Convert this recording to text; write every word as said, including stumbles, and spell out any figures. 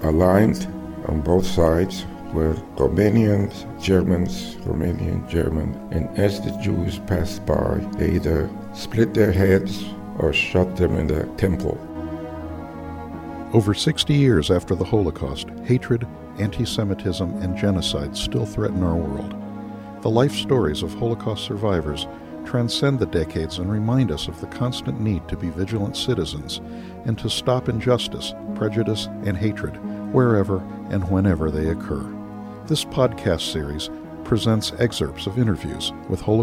aligned on both sides were Romanians, Germans, Romanian, German, and as the Jews passed by, they either split their heads or shot them in the temple. Over sixty years after the Holocaust, hatred, anti-Semitism, and genocide still threaten our world. The life stories of Holocaust survivors transcend the decades and remind us of the constant need to be vigilant citizens and to stop injustice, prejudice, and hatred wherever and whenever they occur. This podcast series presents excerpts of interviews with Holocaust